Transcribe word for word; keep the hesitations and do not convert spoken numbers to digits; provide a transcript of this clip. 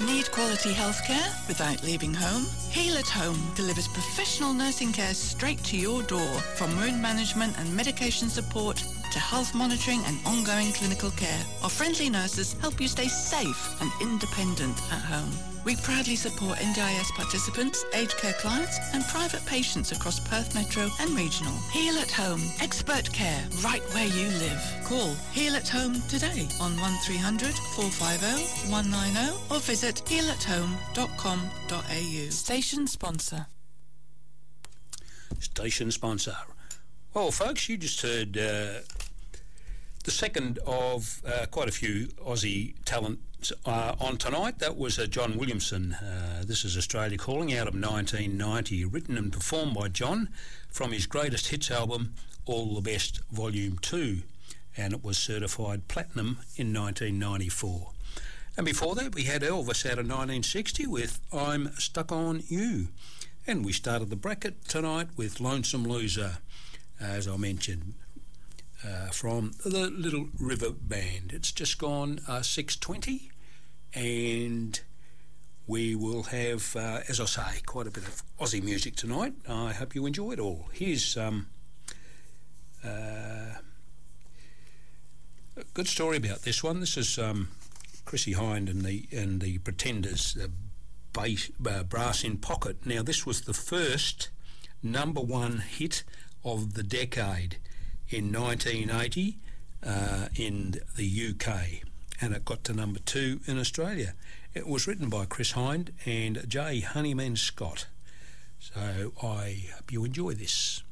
Need quality healthcare without leaving home? Heal at Home delivers professional nursing care straight to your door, from wound management and medication support to health monitoring and ongoing clinical care. Our friendly nurses help you stay safe and independent at home. We proudly support N D I S participants, aged care clients and private patients across Perth Metro and Regional. Heal at Home. Expert care right where you live. Call Heal at Home today on one three hundred, four five zero, one nine zero or visit heal at home dot com dot a u. Station sponsor. Station sponsor. Well, folks, you just heard uh, the second of uh, quite a few Aussie talents uh, on tonight. That was uh, John Williamson. Uh, this is Australia Calling, out of nineteen ninety, written and performed by John from his greatest hits album, All the Best Volume two, and it was certified platinum in nineteen ninety-four. And before that, we had Elvis out of nineteen sixty with I'm Stuck on You. And we started the bracket tonight with Lonesome Loser, as I mentioned, uh, from the Little River Band. It's just gone uh, six twenty, and we will have, uh, as I say, quite a bit of Aussie music tonight. I hope you enjoy it all. Here's um, uh, a good story about this one. This is um, Chrissie Hynde and the and the Pretenders, uh, bass, uh, Brass in Pocket. Now, this was the first number one hit of the decade in nineteen eighty uh, in the U K, and it got to number two in Australia. It was written by Chris Hynde and Jay Honeyman Scott. So I hope you enjoy this.